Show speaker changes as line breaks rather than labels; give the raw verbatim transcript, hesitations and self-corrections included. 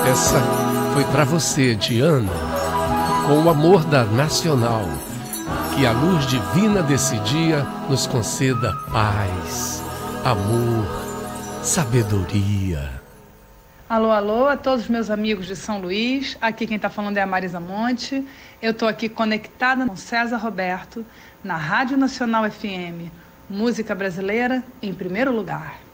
Essa foi para você, Diana, com o amor da Nacional. Que a luz divina desse dia nos conceda paz, amor, sabedoria.
Alô, alô, a todos os meus amigos de São Luís. Aqui quem está falando é a Marisa Monte. Eu estou aqui conectada com César Roberto, na Rádio Nacional F M. Música brasileira em primeiro lugar.